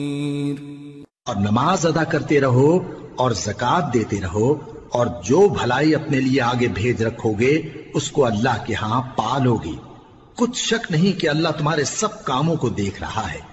और नमाज अदा करते रहो और ज़कात देते रहो, और जो भलाई अपने लिए आगे भेज रखोगे उसको अल्लाह के हां पा लोगे। कुछ शक नहीं कि अल्लाह तुम्हारे सब कामों को देख रहा है।